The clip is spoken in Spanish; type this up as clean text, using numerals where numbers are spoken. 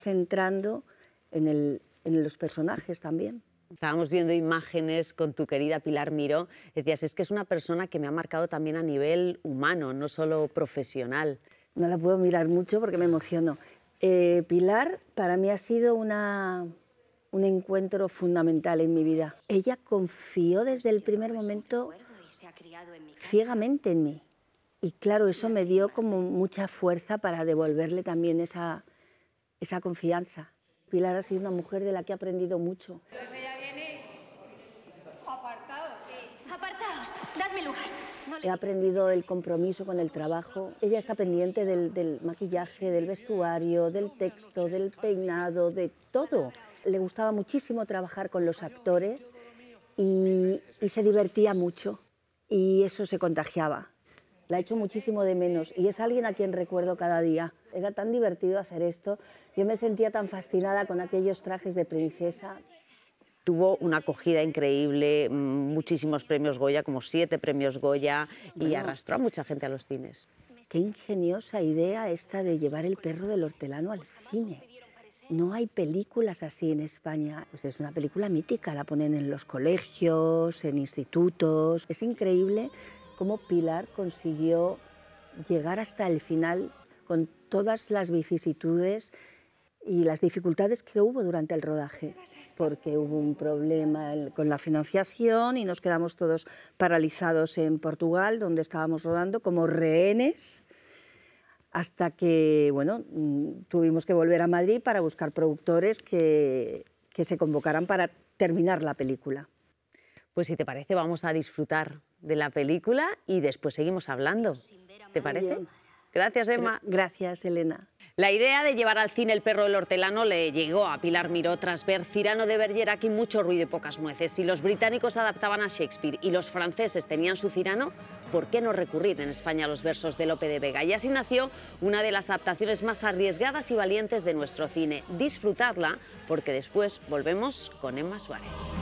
entrando en los personajes también. Estábamos viendo imágenes con tu querida Pilar Miró. Decías, es que es una persona que me ha marcado también a nivel humano, no solo profesional. No la puedo mirar mucho porque me emociono. Pilar para mí ha sido un encuentro fundamental en mi vida. Ella confió desde el primer momento ciegamente en mí. Y claro, eso me dio como mucha fuerza para devolverle también esa confianza. Pilar ha sido una mujer de la que he aprendido mucho. Apartaos, dadme lugar. He aprendido el compromiso con el trabajo. Ella está pendiente del maquillaje, del vestuario, del texto, del peinado, de todo. Le gustaba muchísimo trabajar con los actores y se divertía mucho y eso se contagiaba. La echo muchísimo de menos y es alguien a quien recuerdo cada día. Era tan divertido hacer esto. Yo me sentía tan fascinada con aquellos trajes de princesa. Tuvo una acogida increíble, muchísimos premios Goya, como 7 premios Goya, y arrastró a mucha gente a los cines. Qué ingeniosa idea esta de llevar El perro del hortelano al cine. No hay películas así en España. Pues es una película mítica, la ponen en los colegios, en institutos. Es increíble cómo Pilar consiguió llegar hasta el final con todas las vicisitudes y las dificultades que hubo durante el rodaje, porque hubo un problema con la financiación y nos quedamos todos paralizados en Portugal, donde estábamos rodando como rehenes, hasta que bueno, tuvimos que volver a Madrid para buscar productores que se convocaran para terminar la película. Pues si te parece, vamos a disfrutar de la película y después seguimos hablando. ¿Te parece? Gracias, Emma. Gracias, Elena. La idea de llevar al cine El perro del hortelano le llegó a Pilar Miró tras ver Cyrano de Bergerac y Mucho ruido y pocas nueces. Si los británicos adaptaban a Shakespeare y los franceses tenían su Cyrano, ¿por qué no recurrir en España a los versos de Lope de Vega? Y así nació una de las adaptaciones más arriesgadas y valientes de nuestro cine. Disfrutadla, porque después volvemos con Emma Suárez.